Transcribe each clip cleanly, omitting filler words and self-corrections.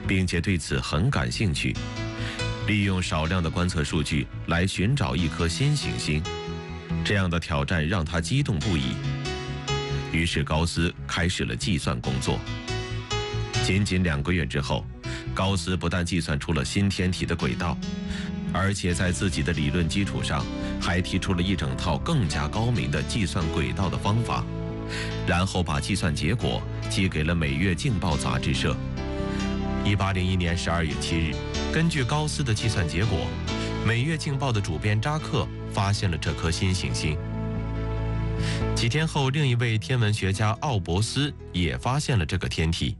并且对此很感兴趣，利用少量的观测数据来寻找一颗新行星。这样的挑战让他激动不已。于是高斯开始了计算工作。仅2个月之后，高斯不但计算出了新天体的轨道，而且在自己的理论基础上，还提出了一整套更加高明的计算轨道的方法，然后把计算结果寄给了《每月镜报》杂志社。1801年12月7日，根据高斯的计算结果，《每月镜报》的主编扎克发现了这颗新行星。几天后，另一位天文学家奥伯斯也发现了这个天体。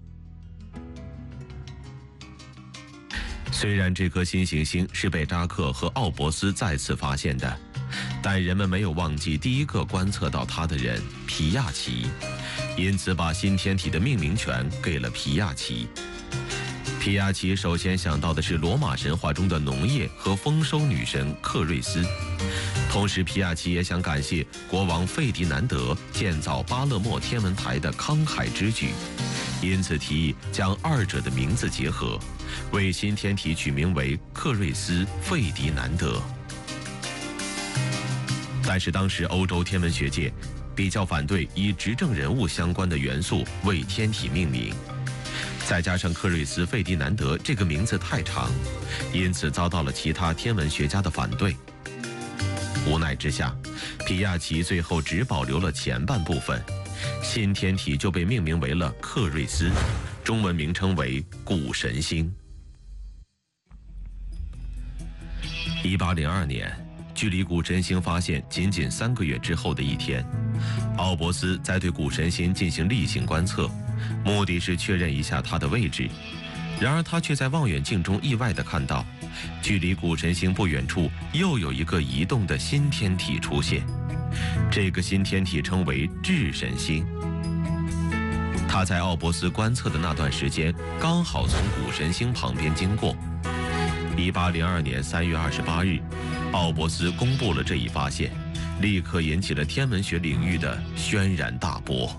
虽然这颗新行星是被扎克和奥伯斯再次发现的，但人们没有忘记第一个观测到它的人皮亚奇，因此把新天体的命名权给了皮亚奇。皮亚奇首先想到的是罗马神话中的农业和丰收女神克瑞斯，同时皮亚奇也想感谢国王费迪南德建造巴勒莫天文台的慷慨之举，因此提议将二者的名字结合，为新天体取名为克瑞斯·费迪南德。但是当时欧洲天文学界比较反对以执政人物相关的元素为天体命名，再加上克瑞斯·费迪南德这个名字太长，因此遭到了其他天文学家的反对。无奈之下，皮亚奇最后只保留了前半部分，新天体就被命名为了克瑞斯，中文名称为谷神星。1802年，距离谷神星发现仅3个月之后的一天，奥伯斯在对谷神星进行例行观测，目的是确认一下它的位置。然而他却在望远镜中意外地看到，距离谷神星不远处又有一个移动的新天体出现。这个新天体称为智神星。他在奥伯斯观测的那段时间，刚好从谷神星旁边经过。1802年3月28日，奥伯斯公布了这一发现，立刻引起了天文学领域的轩然大波。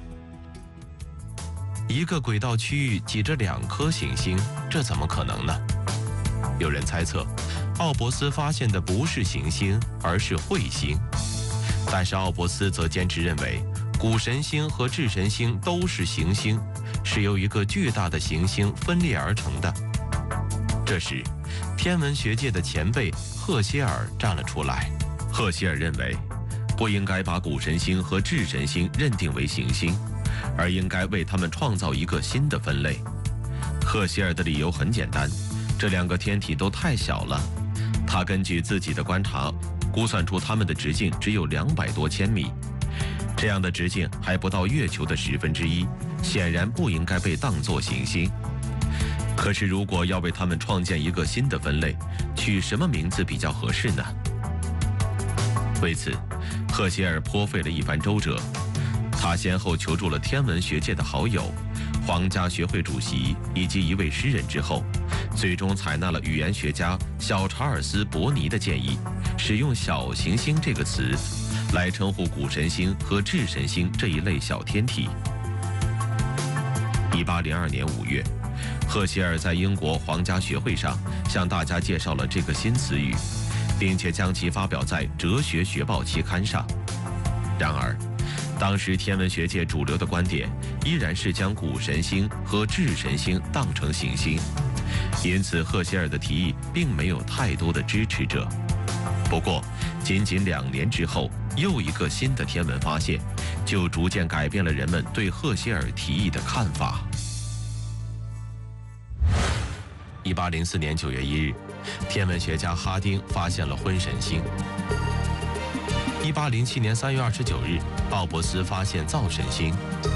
一个轨道区域挤着2颗行星，这怎么可能呢？有人猜测，奥伯斯发现的不是行星，而是彗星。但是奥伯斯则坚持认为，谷神星和智神星都是行星，是由一个巨大的行星分裂而成的。这时，天文学界的前辈赫歇尔站了出来。赫歇尔认为，不应该把谷神星和智神星认定为行星，而应该为它们创造一个新的分类。赫歇尔的理由很简单，这2个天体都太小了。他根据自己的观察，估算出它们的直径只有200多千米，这样的直径还不到月球的1/10，显然不应该被当作行星。可是如果要为它们创建一个新的分类，取什么名字比较合适呢？为此，赫歇尔颇费了一番周折。他先后求助了天文学界的好友、皇家学会主席以及一位诗人之后，最终采纳了语言学家小查尔斯·伯尼的建议，使用小行星这个词来称呼谷神星和智神星这一类小天体。1802年5月，赫歇尔在英国皇家学会上向大家介绍了这个新词语，并且将其发表在《哲学学报》期刊上。然而，当时天文学界主流的观点依然是将谷神星和智神星当成行星，因此赫歇尔的提议并没有太多的支持者。不过，仅2年之后，又一个新的天文发现，就逐渐改变了人们对赫歇尔提议的看法。1804年9月1日，天文学家哈丁发现了婚神星。1807年3月29日，奥伯斯发现灶神星。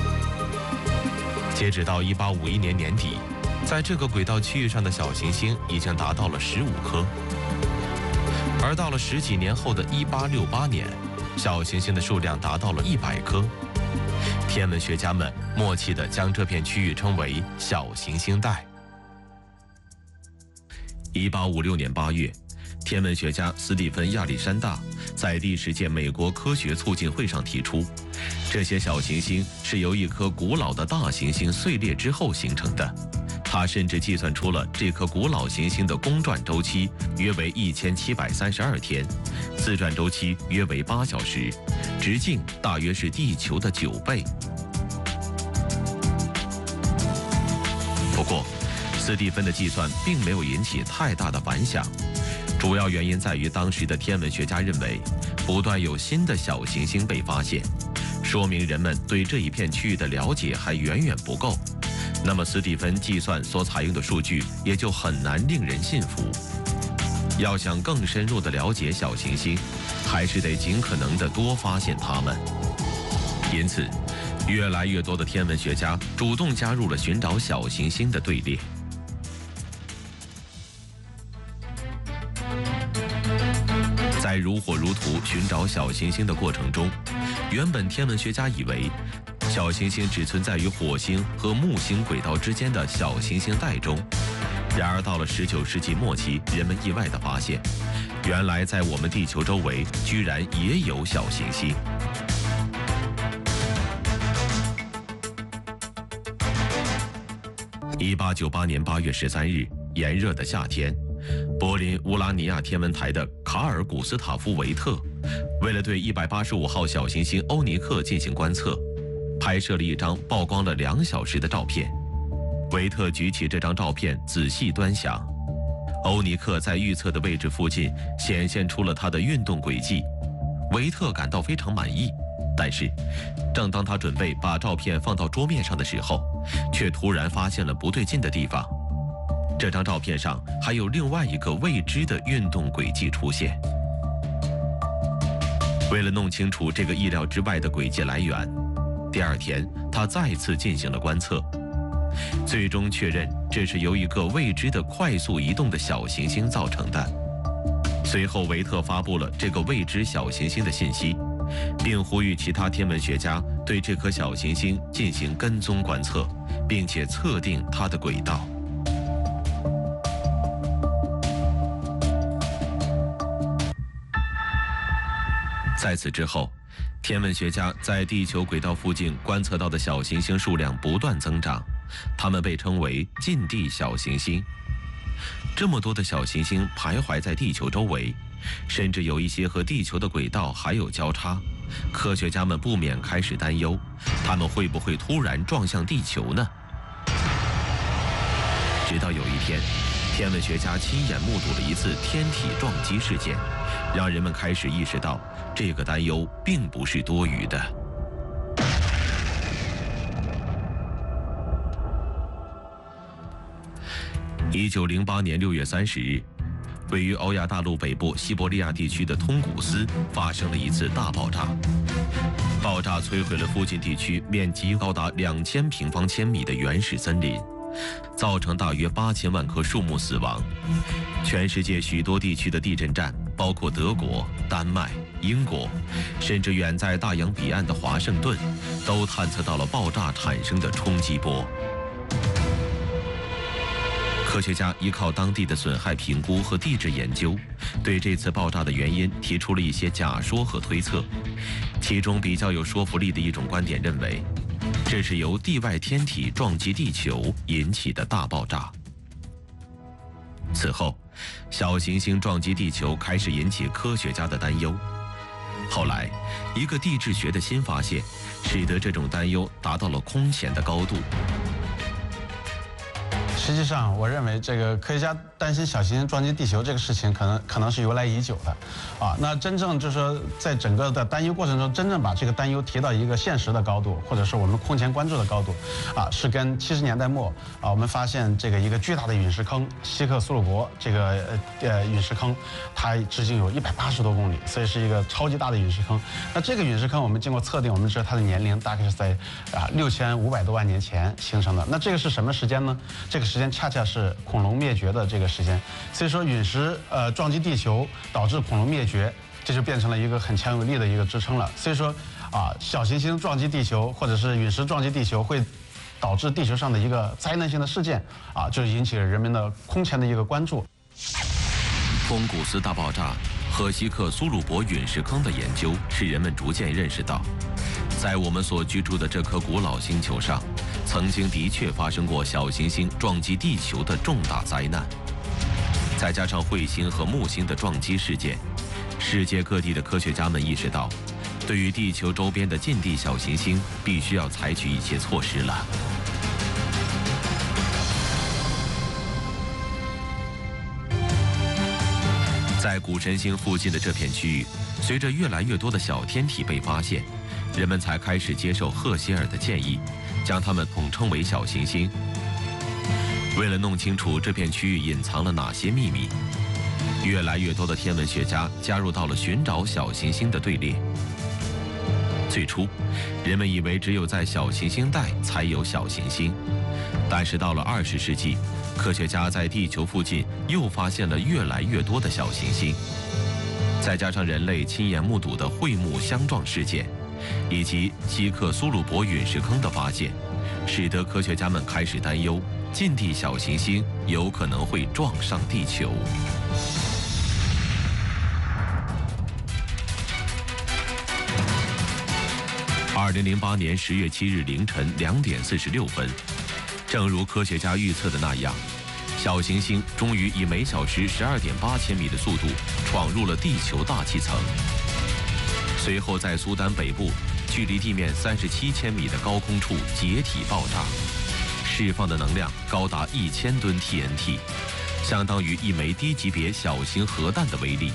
截止到1851年年底，在这个轨道区域上的小行星已经达到了15颗。而到了10几年后的1868年，小行星的数量达到了100颗。天文学家们默契地将这片区域称为小行星带。1856年8月，天文学家斯蒂芬·亚历山大在第10届美国科学促进会上提出，这些小行星是由一颗古老的大行星碎裂之后形成的， 他甚至计算出了这颗古老行星的公转周期约为1732天，自转周期约为8小时，直径大约是地球的9倍。不过，斯蒂芬的计算并没有引起太大的反响，主要原因在于当时的天文学家认为，不断有新的小行星被发现，说明人们对这一片区域的了解还远远不够。那么斯蒂芬计算所采用的数据也就很难令人信服。要想更深入地了解小行星，还是得尽可能地多发现它们。因此，越来越多的天文学家主动加入了寻找小行星的队列。在如火如荼寻找小行星的过程中，原本天文学家以为小行星只存在于火星和木星轨道之间的小行星带中。然而到了19世纪末期，人们意外地发现，原来在我们地球周围居然也有小行星。1898年8月13日，炎热的夏天，柏林乌拉尼亚天文台的卡尔·古斯塔夫·维特，为了对185号小行星欧尼克进行观测，拍摄了一张曝光了2小时的照片。维特举起这张照片仔细端详，欧尼克在预测的位置附近显现出了它的运动轨迹。维特感到非常满意，但是正当他准备把照片放到桌面上的时候，却突然发现了不对劲的地方。这张照片上还有另外一个未知的运动轨迹出现。为了弄清楚这个意料之外的轨迹来源，第二天他再次进行了观测，最终确认这是由一个未知的快速移动的小行星造成的。随后维特发布了这个未知小行星的信息，并呼吁其他天文学家对这颗小行星进行跟踪观测，并且测定它的轨道。在此之后，天文学家在地球轨道附近观测到的小行星数量不断增长，它们被称为近地小行星。这么多的小行星徘徊在地球周围，甚至有一些和地球的轨道还有交叉，科学家们不免开始担忧，它们会不会突然撞向地球呢？直到有一天，天文学家亲眼目睹了一次天体撞击事件，让人们开始意识到这个担忧并不是多余的。1908年6月30日，位于欧亚大陆北部西伯利亚地区的通古斯发生了一次大爆炸。爆炸摧毁了附近地区面积高达2000平方千米的原始森林，造成大约8000万棵树木死亡。全世界许多地区的地震站，包括德国、丹麦、英国，甚至远在大洋彼岸的华盛顿，都探测到了爆炸产生的冲击波。科学家依靠当地的损害评估和地质研究，对这次爆炸的原因提出了一些假说和推测。其中比较有说服力的一种观点认为，这是由地外天体撞击地球引起的大爆炸。此后，小行星撞击地球开始引起科学家的担忧。后来，一个地质学的新发现，使得这种担忧达到了空前的高度。 实际上，我认为这个科学家担心小行星撞击地球这个事情，可能是由来已久的，那真正就是说，在整个的担忧过程中，真正把这个担忧提到一个现实的高度，或者是我们空前关注的高度，是跟70年代末我们发现这个一个巨大的陨石坑希克苏鲁伯这个陨石坑，它直径有180多公里，所以是一个超级大的陨石坑。那这个陨石坑我们经过测定，我们知道它的年龄大概是在6500多万年前形成的。那这个是什么时间呢？这个时间恰恰是恐龙灭绝的这个时间，所以说陨石撞击地球导致恐龙灭绝，这就变成了一个很强有力的一个支撑了。所以说小行星撞击地球或者是陨石撞击地球会导致地球上的一个灾难性的事件就引起了人们的空前的一个关注。 通古斯大爆炸和希克苏鲁伯陨石坑的研究，使人们逐渐认识到，在我们所居住的这颗古老星球上， 曾经的确发生过小行星撞击地球的重大灾难。再加上彗星和木星的撞击事件，世界各地的科学家们意识到，对于地球周边的近地小行星，必须要采取一些措施了。在谷神星附近的这片区域，随着越来越多的小天体被发现，人们才开始接受赫歇尔的建议，将它们统称为小行星。为了弄清楚这片区域隐藏了哪些秘密，越来越多的天文学家加入到了寻找小行星的队列。最初，人们以为只有在小行星带才有小行星，但是到了20世纪，科学家在地球附近又发现了越来越多的小行星。再加上人类亲眼目睹的彗木相撞事件，以及希克苏鲁伯陨石坑的发现，使得科学家们开始担忧近地小行星有可能会撞上地球。2008年10月7日凌晨2点46分，正如科学家预测的那样，小行星终于以每小时12.8千米的速度闯入了地球大气层。随后在苏丹北部距离地面37千米的高空处解体爆炸，释放的能量高达1000吨 TNT， 相当于一枚低级别小型核弹的威力。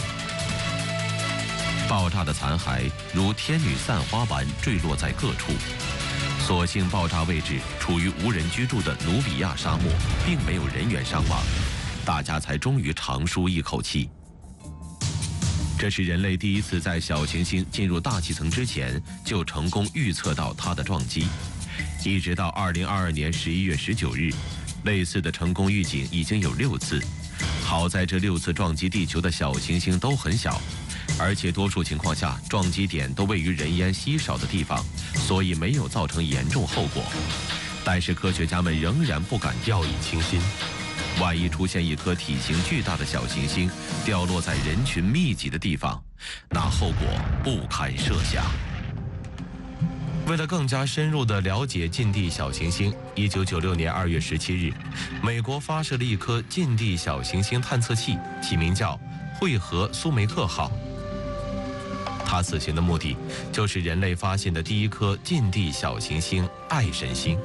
爆炸的残骸如天女散花般坠落在各处，所幸爆炸位置处于无人居住的努比亚沙漠，并没有人员伤亡，大家才终于长舒一口气。这是人类第一次在小行星进入大气层之前就成功预测到它的撞击。一直到2022年11月19日，类似的成功预警已经有6次。好在这6次撞击地球的小行星都很小，而且多数情况下撞击点都位于人烟稀少的地方，所以没有造成严重后果。但是科学家们仍然不敢掉以轻心，万一出现一颗体型巨大的小行星掉落在人群密集的地方，那后果不堪设想。为了更加深入地了解近地小行星，1996年2月17日，美国发射了一颗近地小行星探测器，起名叫惠和苏梅克号。它此行的目的就是人类发现的第一颗近地小行星爱神星。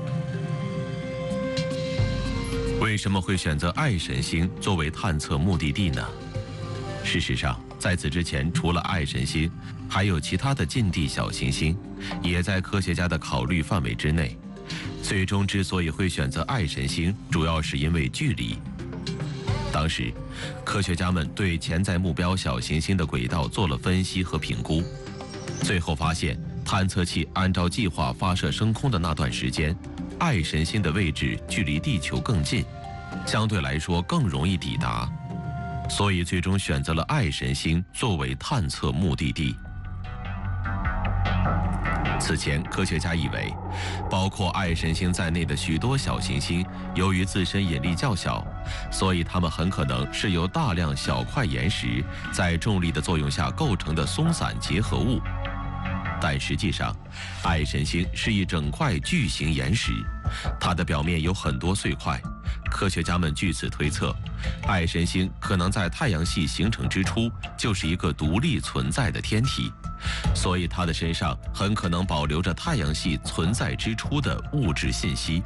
为什么会选择爱神星作为探测目的地呢？事实上，在此之前，除了爱神星，还有其他的近地小行星，也在科学家的考虑范围之内。最终之所以会选择爱神星，主要是因为距离。当时，科学家们对潜在目标小行星的轨道做了分析和评估，最后发现，探测器按照计划发射升空的那段时间，爱神星的位置距离地球更近，相对来说更容易抵达，所以最终选择了爱神星作为探测目的地。此前，科学家以为，包括爱神星在内的许多小行星，由于自身引力较小，所以它们很可能是由大量小块岩石在重力的作用下构成的松散结合物。但实际上，爱神星是一整块巨型岩石，它的表面有很多碎块。科学家们据此推测，爱神星可能在太阳系形成之初就是一个独立存在的天体，所以它的身上很可能保留着太阳系存在之初的物质信息。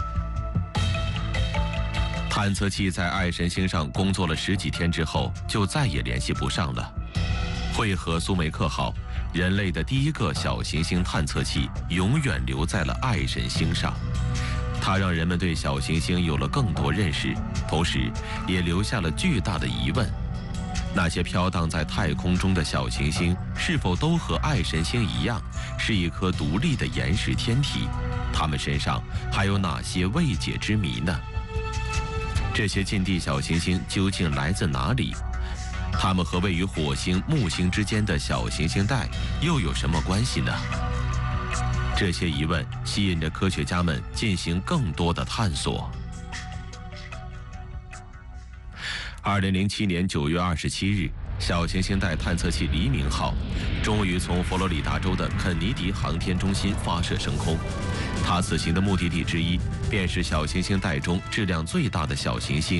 探测器在爱神星上工作了10几天之后，就再也联系不上了。惠和苏梅克号，人类的第一个小行星探测器，永远留在了爱神星上。它让人们对小行星有了更多认识，同时也留下了巨大的疑问：那些飘荡在太空中的小行星是否都和爱神星一样，是一颗独立的岩石天体？它们身上还有哪些未解之谜呢？这些近地小行星究竟来自哪里？它们和位于火星、木星之间的小行星带又有什么关系呢？这些疑问吸引着科学家们进行更多的探索。2007年9月27日，小行星带探测器黎明号终于从佛罗里达州的肯尼迪航天中心发射升空。 它此行的目的地之一，便是小行星带中质量最大的小行星